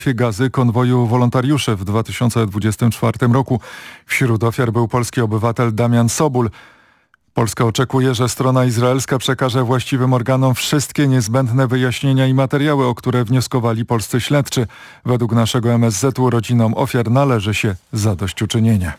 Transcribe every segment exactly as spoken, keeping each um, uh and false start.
Gazy konwoju wolontariuszy w dwa tysiące dwudziestym czwartym roku. Wśród ofiar był polski obywatel Damian Sobul. Polska oczekuje, że strona izraelska przekaże właściwym organom wszystkie niezbędne wyjaśnienia i materiały, o które wnioskowali polscy śledczy. Według naszego M S Z u rodzinom ofiar należy się zadośćuczynienie.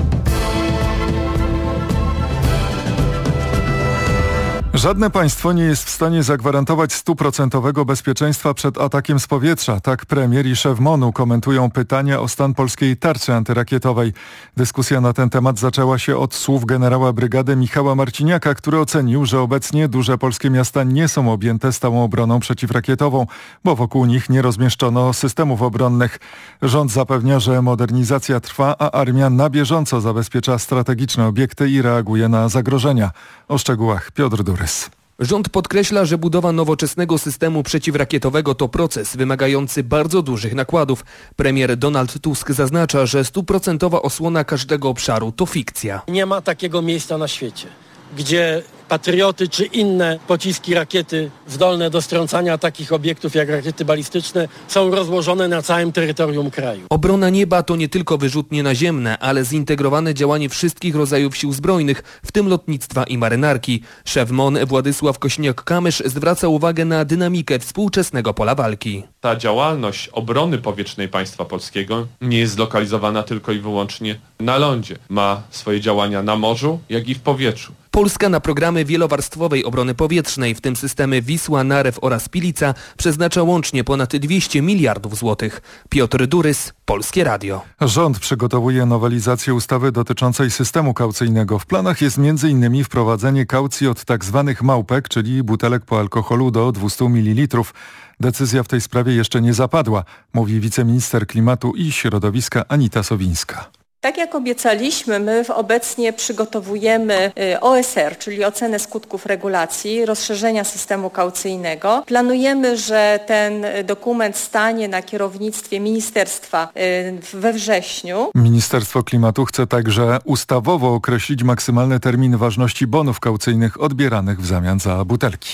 Żadne państwo nie jest w stanie zagwarantować stuprocentowego bezpieczeństwa przed atakiem z powietrza. Tak premier i szef MON-u komentują pytania o stan polskiej tarczy antyrakietowej. Dyskusja na ten temat zaczęła się od słów generała brygady Michała Marciniaka, który ocenił, że obecnie duże polskie miasta nie są objęte stałą obroną przeciwrakietową, bo wokół nich nie rozmieszczono systemów obronnych. Rząd zapewnia, że modernizacja trwa, a armia na bieżąco zabezpiecza strategiczne obiekty i reaguje na zagrożenia. O szczegółach Piotr Durys. Rząd podkreśla, że budowa nowoczesnego systemu przeciwrakietowego to proces wymagający bardzo dużych nakładów. Premier Donald Tusk zaznacza, że stuprocentowa osłona każdego obszaru to fikcja. Nie ma takiego miejsca na świecie, gdzie patrioty czy inne pociski, rakiety zdolne do strącania takich obiektów jak rakiety balistyczne są rozłożone na całym terytorium kraju. Obrona nieba to nie tylko wyrzutnie naziemne, ale zintegrowane działanie wszystkich rodzajów sił zbrojnych, w tym lotnictwa i marynarki. Szef MON Władysław Kośniak-Kamysz zwraca uwagę na dynamikę współczesnego pola walki. Ta działalność obrony powietrznej państwa polskiego nie jest zlokalizowana tylko i wyłącznie na lądzie. Ma swoje działania na morzu, jak i w powietrzu. Polska na programy wielowarstwowej obrony powietrznej, w tym systemy Wisła, Narew oraz Pilica, przeznacza łącznie ponad dwieście miliardów złotych. Piotr Durys, Polskie Radio. Rząd przygotowuje nowelizację ustawy dotyczącej systemu kaucyjnego. W planach jest między innymi wprowadzenie kaucji od tzw. małpek, czyli butelek po alkoholu do dwieście mililitrów. Decyzja w tej sprawie jeszcze nie zapadła, mówi wiceminister klimatu i środowiska Anita Sowińska. Tak jak obiecaliśmy, my obecnie przygotowujemy O S R, czyli ocenę skutków regulacji, rozszerzenia systemu kaucyjnego. Planujemy, że ten dokument stanie na kierownictwie ministerstwa we wrześniu. Ministerstwo Klimatu chce także ustawowo określić maksymalny termin ważności bonów kaucyjnych odbieranych w zamian za butelki.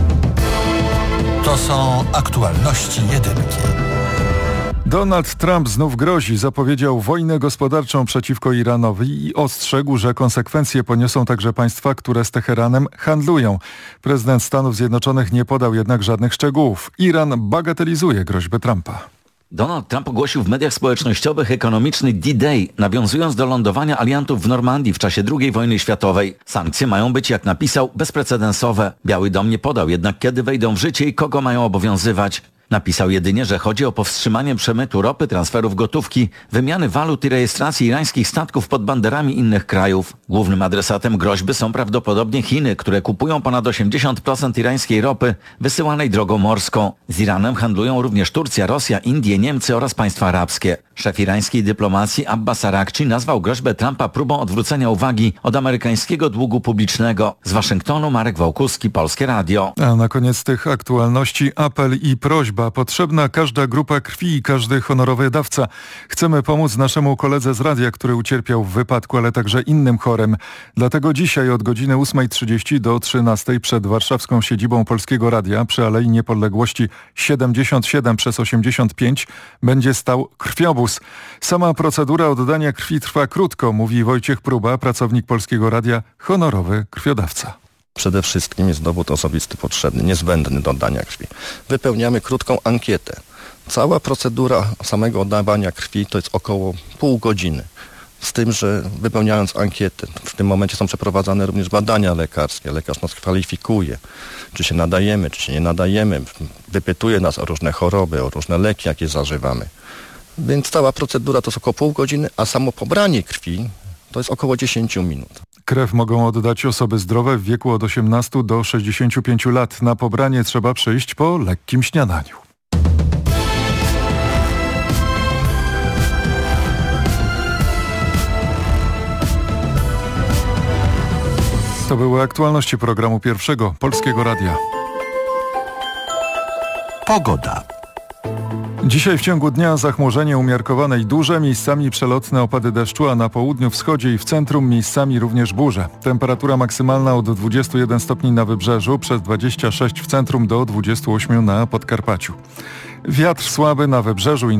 To są aktualności jedynki. Donald Trump znów grozi, zapowiedział wojnę gospodarczą przeciwko Iranowi i ostrzegł, że konsekwencje poniosą także państwa, które z Teheranem handlują. Prezydent Stanów Zjednoczonych nie podał jednak żadnych szczegółów. Iran bagatelizuje groźby Trumpa. Donald Trump ogłosił w mediach społecznościowych ekonomiczny D-Day, nawiązując do lądowania aliantów w Normandii w czasie drugiej wojny światowej. Sankcje mają być, jak napisał, bezprecedensowe. Biały Dom nie podał jednak, kiedy wejdą w życie i kogo mają obowiązywać. Napisał jedynie, że chodzi o powstrzymanie przemytu ropy, transferów gotówki, wymiany walut i rejestracji irańskich statków pod banderami innych krajów. Głównym adresatem groźby są prawdopodobnie Chiny, które kupują ponad osiemdziesiąt procent irańskiej ropy wysyłanej drogą morską. Z Iranem handlują również Turcja, Rosja, Indie, Niemcy oraz państwa arabskie. Szef irańskiej dyplomacji Abbas Arakci nazwał groźbę Trumpa próbą odwrócenia uwagi od amerykańskiego długu publicznego. Z Waszyngtonu Marek Wałkuski, Polskie Radio. A na koniec tych aktualności apel i prośba. Potrzebna każda grupa krwi i każdy honorowy dawca. Chcemy pomóc naszemu koledze z radia, który ucierpiał w wypadku, ale także innym chorym. Dlatego dzisiaj od godziny ósmej trzydzieści do trzynastej przed warszawską siedzibą Polskiego Radia przy Alei Niepodległości siedemdziesiąt siedem przez osiemdziesiąt pięć będzie stał krwiobóz. Sama procedura oddania krwi trwa krótko, mówi Wojciech Próba, pracownik Polskiego Radia, honorowy krwiodawca. Przede wszystkim jest dowód osobisty potrzebny, niezbędny do oddania krwi. Wypełniamy krótką ankietę. Cała procedura samego oddawania krwi to jest około pół godziny. Z tym, że wypełniając ankietę, w tym momencie są przeprowadzane również badania lekarskie. Lekarz nas kwalifikuje, czy się nadajemy, czy się nie nadajemy. Wypytuje nas o różne choroby, o różne leki, jakie zażywamy. Więc cała procedura to jest około pół godziny, a samo pobranie krwi to jest około dziesięć minut. Krew mogą oddać osoby zdrowe w wieku od osiemnastu do sześćdziesięciu pięciu lat. Na pobranie trzeba przyjść po lekkim śniadaniu. To były aktualności programu Pierwszego Polskiego Radia. Pogoda. Dzisiaj w ciągu dnia zachmurzenie umiarkowane i duże, miejscami przelotne opady deszczu, a na południu, wschodzie i w centrum miejscami również burze. Temperatura maksymalna od dwudziestu jeden stopni na wybrzeżu, przez dwadzieścia sześć w centrum do dwudziestu ośmiu na Podkarpaciu. Wiatr słaby na wybrzeżu.